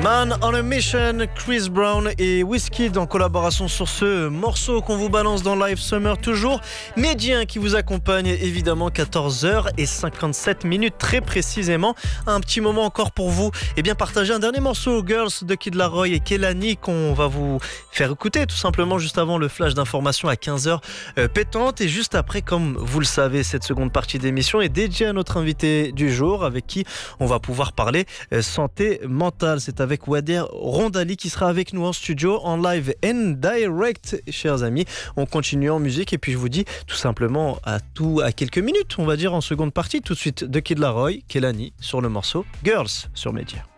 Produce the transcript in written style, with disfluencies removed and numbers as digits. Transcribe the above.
Man on a Mission, Chris Brown et Wizkid en collaboration sur ce morceau qu'on vous balance dans Live Summer toujours. Médien qui vous accompagne évidemment 14h57 très précisément. Un petit moment encore pour vous partager un dernier morceau Girls de Kid Laroi et Kehlani qu'on va vous faire écouter tout simplement juste avant le flash d'information à 15h pétante. Et juste après, comme vous le savez, cette seconde partie d'émission est dédiée à notre invité du jour avec qui on va pouvoir parler santé mentale. C'est avec Wader Rondali qui sera avec nous en studio, en live and direct, chers amis. On continue en musique et puis je vous dis tout simplement à quelques minutes, on va dire en seconde partie, tout de suite de Kid Laroi, Kehlani sur le morceau Girls sur Média.